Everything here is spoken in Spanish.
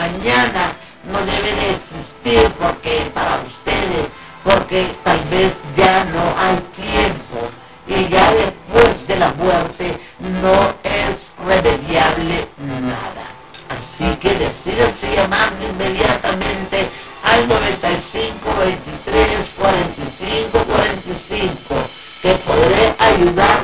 mañana no debe de existir porque para ustedes, porque tal vez ya no hay tiempo y ya después de la muerte no es remediable nada. Así que decídase llamarme inmediatamente al 95 23 45 45, que podré ayudar